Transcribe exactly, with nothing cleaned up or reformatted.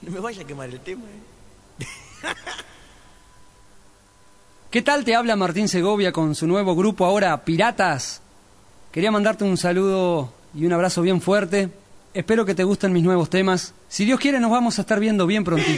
No me vaya a quemar el tema, ¿eh? ¿Qué tal? Te habla Martín Segovia con su nuevo grupo ahora, Piratas. Quería mandarte un saludo y un abrazo bien fuerte. Espero que te gusten mis nuevos temas. Si Dios quiere, nos vamos a estar viendo bien prontito.